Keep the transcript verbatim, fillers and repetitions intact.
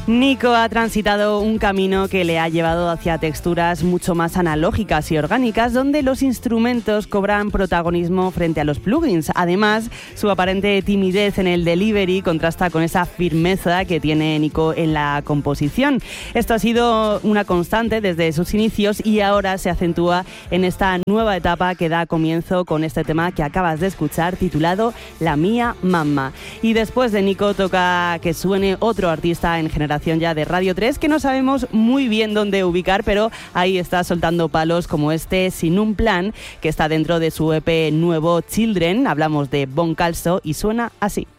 Nico ha transitado un camino que le ha llevado hacia texturas mucho más analógicas y orgánicas, donde los instrumentos cobran protagonismo frente a los plugins. Además, su aparente timidez en el delivery contrasta con esa firmeza que tiene Nico en la composición. Esto ha sido una constante desde sus inicios y ahora se acentúa en esta nueva etapa que da comienzo con este tema que acabas de escuchar, titulado La Mía Mamma. Y después de Nico toca que suene otro artista en generación ya de Radio tres, que no sabemos muy bien dónde ubicar, pero ahí está soltando palos como este Sin un plan, que está dentro de su E P nuevo Children. Hablamos de Bon Calso y suena así.